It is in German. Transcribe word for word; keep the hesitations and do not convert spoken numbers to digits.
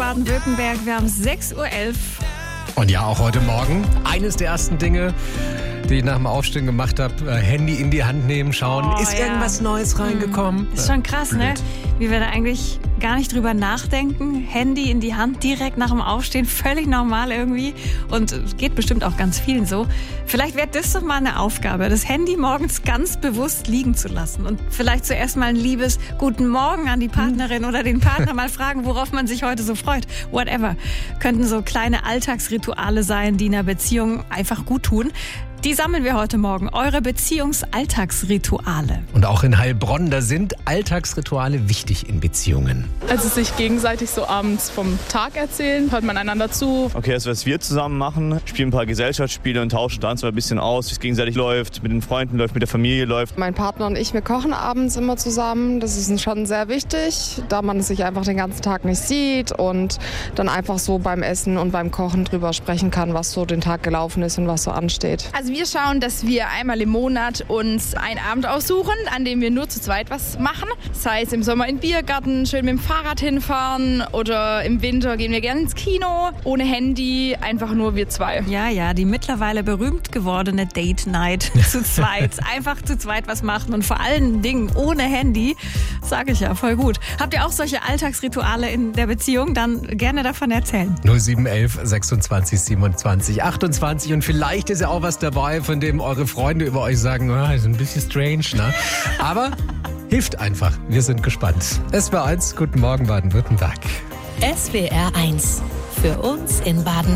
Baden-Württemberg. Wir haben sechs Uhr elf. Und ja, auch heute Morgen. Eines der ersten Dinge, die ich nach dem Aufstehen gemacht habe, äh, Handy in die Hand nehmen, schauen. Oh, ist ja. irgendwas Neues reingekommen? Ist schon krass, Blöd. ne? Wie wir da eigentlich gar nicht drüber nachdenken. Handy in die Hand direkt nach dem Aufstehen, völlig normal irgendwie. Und es geht bestimmt auch ganz vielen so. Vielleicht wäre das doch mal eine Aufgabe, das Handy morgens ganz bewusst liegen zu lassen. Und vielleicht zuerst mal ein liebes Guten Morgen an die Partnerin oder den Partner mal fragen, worauf man sich heute so freut. Whatever. Könnten so kleine Alltagsrituale sein, die einer Beziehung einfach gut tun. Die sammeln wir heute Morgen. Eure Beziehungsalltagsrituale. Und auch in Heilbronn, da sind Alltagsrituale wichtig in Beziehungen. Also sich gegenseitig so abends vom Tag erzählen, hört man einander zu. Okay, das, was wir zusammen machen, spielen ein paar Gesellschaftsspiele und tauschen dann so ein bisschen aus, wie es gegenseitig läuft, mit den Freunden läuft, mit der Familie läuft. Mein Partner und ich, wir kochen abends immer zusammen. Das ist schon sehr wichtig, da man sich einfach den ganzen Tag nicht sieht und dann einfach so beim Essen und beim Kochen drüber sprechen kann, was so den Tag gelaufen ist und was so ansteht. Also wir schauen, dass wir einmal im Monat uns einen Abend aussuchen, an dem wir nur zu zweit was machen. Sei es im Sommer in den Biergarten, schön mit dem Fahrrad hinfahren oder im Winter gehen wir gerne ins Kino, ohne Handy, einfach nur wir zwei. Ja, ja, die mittlerweile berühmt gewordene Date Night zu zweit. Einfach zu zweit was machen und vor allen Dingen ohne Handy. Sag ich ja, voll gut. Habt ihr auch solche Alltagsrituale in der Beziehung? Dann gerne davon erzählen. null sieben elf sechsundzwanzig siebenundzwanzig achtundzwanzig. Und vielleicht ist ja auch was dabei, von dem eure Freunde über euch sagen, oh, ist ein bisschen strange, ne? Aber hilft einfach. Wir sind gespannt. S W R eins, guten Morgen Baden-Württemberg. S W R eins. Für uns in Baden-Württemberg.